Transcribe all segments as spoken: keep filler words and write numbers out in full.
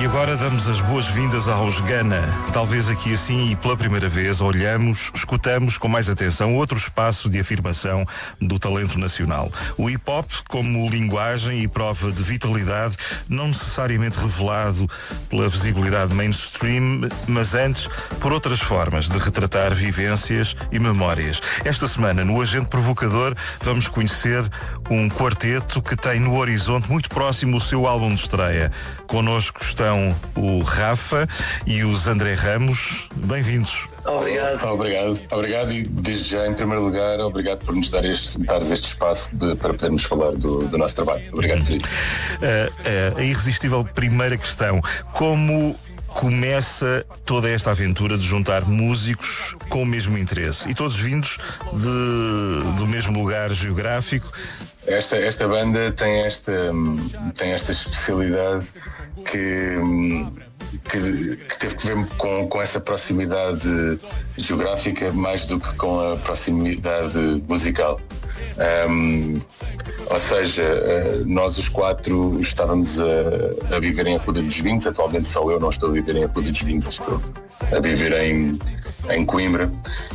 agora damos as boas-vindas aos Gana. Talvez aqui assim e pela primeira vez olhamos, escutamos com mais atenção outro espaço de afirmação do talento nacional. O hip-hop como linguagem e prova de vitalidade, não necessariamente revelado pela visibilidade mainstream, mas antes por outras formas de retratar vivências e memórias. Esta semana, no Agente Provocador, vamos conhecer um quarteto que tem no horizonte muito próximo o seu álbum de estreia. Connosco estão o Rafa e o André Ramos. Bem-vindos. Obrigado. Obrigado. Obrigado e desde já, em primeiro lugar, obrigado por nos dar este, dar este espaço de, para podermos falar do, do nosso trabalho. Obrigado por isso. Uh, uh, a irresistível primeira questão. Como começa toda esta aventura de juntar músicos com o mesmo interesse e todos vindos de, do mesmo lugar geográfico? Esta, esta banda tem esta, tem esta especialidade que, que, que teve que ver com, com essa proximidade geográfica mais do que com a proximidade musical. Um, ou seja, nós os quatro estávamos a, a viver em Arruda dos Vinhos. Atualmente só eu não estou a viver em Arruda dos Vinhos, estou a viver em, em Coimbra,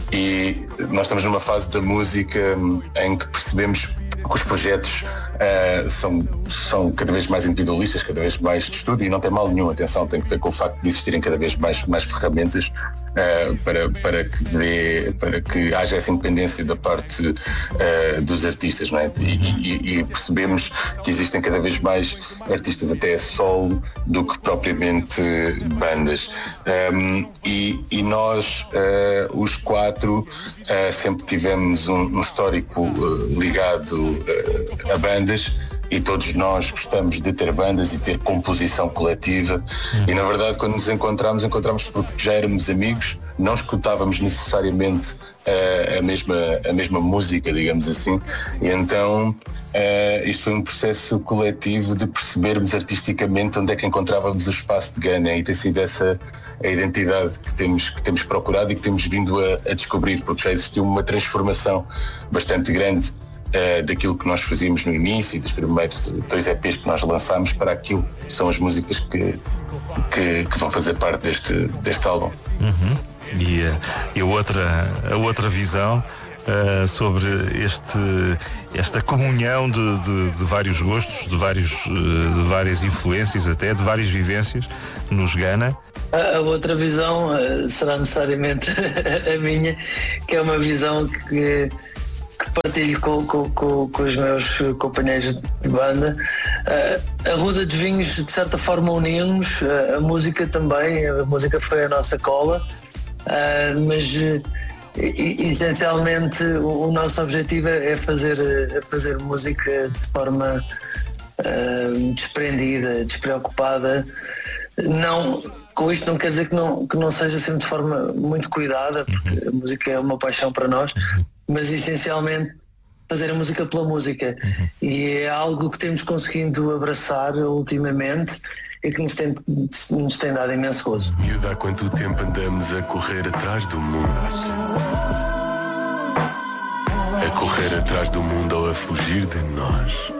e nós estamos numa fase da música em que percebemos que os projetos uh, são, são cada vez mais individualistas, cada vez mais de estudo, e não tem mal nenhum, atenção, tem que ver com o facto de existirem cada vez mais, mais ferramentas uh, para, para, que dê, para que haja essa independência da parte uh, dos artistas, não é? E, e, e percebemos que existem cada vez mais artistas até a solo do que propriamente bandas. Um, e, e nós, uh, os quatro, uh, sempre tivemos um, um histórico uh, ligado a bandas, e todos nós gostamos de ter bandas e ter composição coletiva. Uhum. E na verdade, quando nos encontramos, encontramos porque já éramos amigos, não escutávamos necessariamente uh, a, mesma, a mesma música, digamos assim, e então uh, isto foi um processo coletivo de percebermos artisticamente onde é que encontrávamos o espaço de Gana, e tem sido essa a identidade que temos, que temos procurado e que temos vindo a, a descobrir, porque já existiu uma transformação bastante grande Uh, daquilo que nós fazíamos no início, dos primeiros dois E Ps que nós lançámos, para aquilo que são as músicas que, que, que vão fazer parte deste, deste álbum. Uhum. E, uh, e a, outra, a outra visão uh, sobre este, esta comunhão de, de, de vários gostos, de, vários, uh, de várias influências, até de várias vivências nos Gana. A outra visão uh, será necessariamente a minha, que é uma visão que que partilho com, com, com, com os meus companheiros de banda. Uh, a Ruda dos Vinhos, de certa forma, uniu-nos, uh, a música também, a música foi a nossa cola, uh, mas uh, essencialmente o, o nosso objetivo é fazer, é fazer música de forma uh, desprendida, despreocupada. Não, com isto não quer dizer que não, que não seja sempre de forma muito cuidada, porque a música é uma paixão para nós, mas essencialmente fazer a música pela música. Uhum. E é algo que temos conseguido abraçar ultimamente e que nos tem, nos tem dado imenso gozo. Miúda, há quanto tempo andamos a correr atrás do mundo? A correr atrás do mundo ou a fugir de nós?